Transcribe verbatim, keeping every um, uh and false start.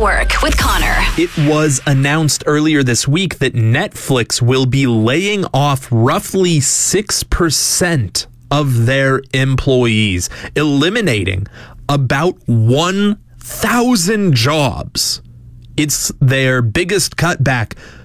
Network with Connor. It was announced earlier this week that Netflix will be laying off roughly six percent of their employees, eliminating about one thousand jobs. It's their biggest cutback